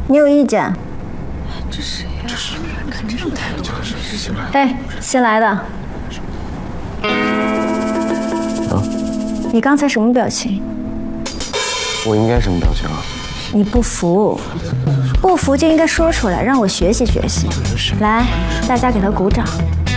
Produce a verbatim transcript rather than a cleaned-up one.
你有意见？ 这谁呀？这是看这种态度就是新来。 哎，新来的。 啊？ 你刚才什么表情？ 我应该什么表情啊？ 你不服，不服就应该说出来，让我学习学习。来，大家给他鼓掌。